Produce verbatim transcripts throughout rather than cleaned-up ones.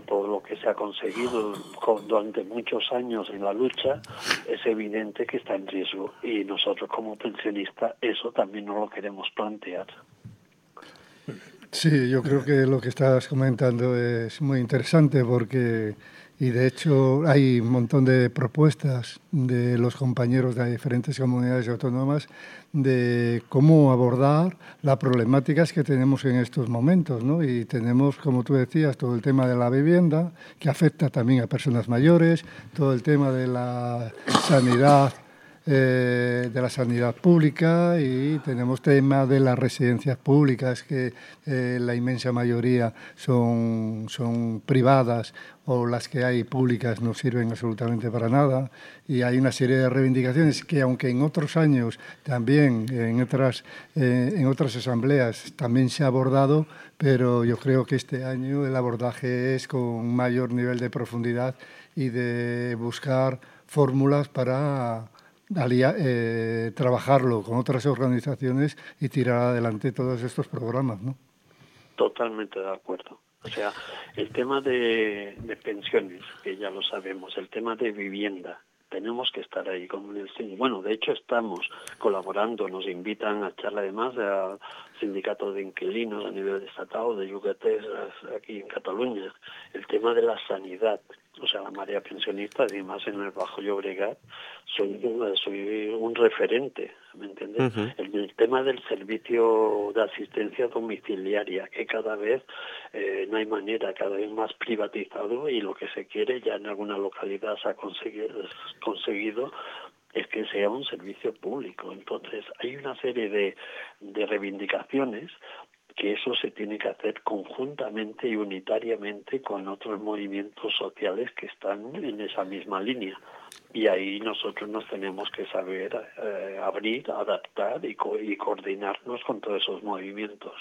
todo lo que se ha conseguido durante muchos años en la lucha, es evidente que está en riesgo. Y nosotros como pensionistas eso también no lo queremos plantear. Sí, yo creo que lo que estás comentando es muy interesante porque, y de hecho hay un montón de propuestas de los compañeros de diferentes comunidades autónomas de cómo abordar las problemáticas que tenemos en estos momentos, ¿no? Y tenemos, como tú decías, todo el tema de la vivienda, que afecta también a personas mayores, todo el tema de la sanidad, Eh, de la sanidad pública, y tenemos tema de las residencias públicas que eh, la inmensa mayoría son, son privadas, o las que hay públicas no sirven absolutamente para nada, y hay una serie de reivindicaciones que, aunque en otros años también en otras, eh, en otras asambleas también se ha abordado, pero yo creo que este año el abordaje es con mayor nivel de profundidad y de buscar fórmulas para Alía, eh, trabajarlo con otras organizaciones y tirar adelante todos estos programas, ¿no? Totalmente de acuerdo. O sea, el tema de, de pensiones, que ya lo sabemos, el tema de vivienda, tenemos que estar ahí con el bueno, de hecho estamos colaborando, nos invitan a charla además al sindicato de inquilinos a nivel estatal de Yucatán aquí en Cataluña, el tema de la sanidad. O sea, la marea pensionista, además en el Bajo Llobregat, soy, soy un referente, ¿me entiendes? Uh-huh. el, el tema del servicio de asistencia domiciliaria, que cada vez eh, no hay manera, cada vez más privatizado, y lo que se quiere ya en alguna localidad se ha conseguido, conseguido es que sea un servicio público. Entonces, hay una serie de, de reivindicaciones que eso se tiene que hacer conjuntamente y unitariamente con otros movimientos sociales que están en esa misma línea. Y ahí nosotros nos tenemos que saber eh, abrir, adaptar y, co- y coordinarnos con todos esos movimientos.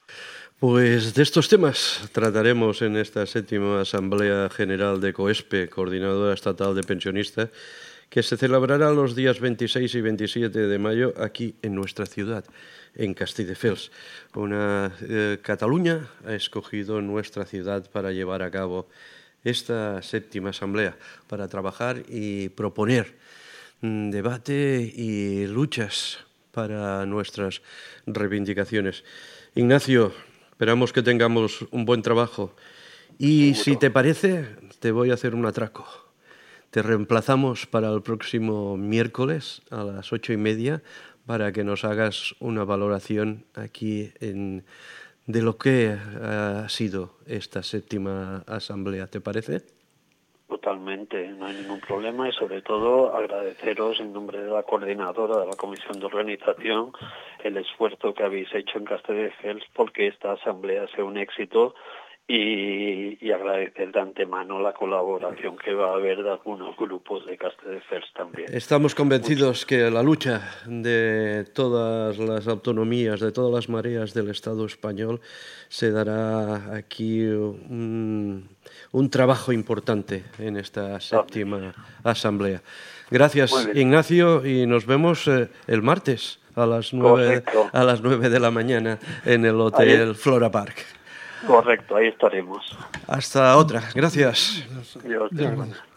Pues de estos temas trataremos en esta séptima Asamblea General de COESPE, Coordinadora Estatal de Pensionistas, que se celebrará los días veintiséis y veintisiete de mayo aquí en nuestra ciudad, en Castelldefels. Una, eh, Cataluña ha escogido nuestra ciudad para llevar a cabo esta séptima asamblea, para trabajar y proponer mm, debate y luchas para nuestras reivindicaciones. Ignacio, esperamos que tengamos un buen trabajo y, si te parece, te voy a hacer un atraco. Te reemplazamos para el próximo miércoles a las ocho y media para que nos hagas una valoración aquí en, de lo que ha sido esta séptima asamblea. ¿Te parece? Totalmente, no hay ningún problema, y sobre todo agradeceros en nombre de la coordinadora de la Comisión de Organización el esfuerzo que habéis hecho en Castelldefels porque esta asamblea sea un éxito. Y, y agradecer de antemano la colaboración que va a haber de algunos grupos de Castelldefels también. Estamos convencidos Mucho. que la lucha de todas las autonomías, de todas las mareas del Estado español, se dará aquí un, un trabajo importante en esta séptima asamblea. Gracias, Ignacio, y nos vemos eh, el martes a las nueve, a las nueve de la mañana en el Hotel Ahí. Flora Park. Correcto, ahí estaremos. Hasta otra. Gracias. Dios, Dios.